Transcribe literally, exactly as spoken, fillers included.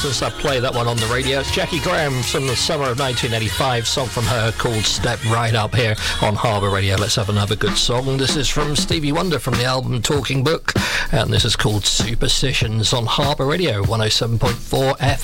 Since I play that one on the radio, it's Jackie Graham from the summer of nineteen eighty-five, song from her called Step Right Up here on Harbour Radio. Let's have another good song. This is from Stevie Wonder from the album Talking Book, and this is called Superstitions on Harbour Radio one oh seven point four F M.